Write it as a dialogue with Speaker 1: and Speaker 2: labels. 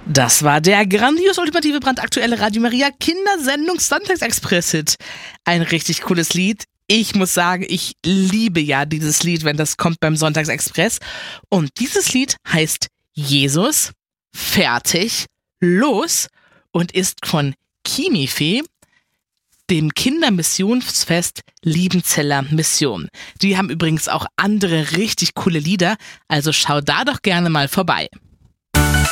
Speaker 1: Das war der grandios ultimative brandaktuelle Radio Maria Kindersendung Sonntagsexpress-Hit. Ein richtig cooles Lied. Ich muss sagen, ich liebe ja dieses Lied, wenn das kommt beim Sonntagsexpress. Und dieses Lied heißt Jesus, fertig, los und ist von Chemifee, dem Kindermissionsfest Liebenzeller Mission. Die haben übrigens auch andere richtig coole Lieder, also schau da doch gerne mal vorbei.